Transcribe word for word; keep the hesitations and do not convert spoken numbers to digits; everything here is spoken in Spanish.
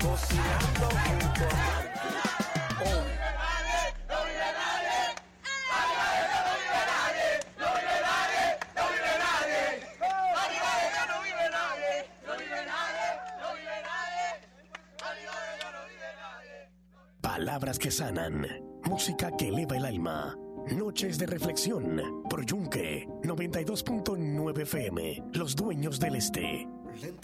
cocinando junto a Marco. Oh. Palabras que sanan, música que eleva el alma. Noches de reflexión por Yunque noventa y dos punto nueve F M, los dueños del este.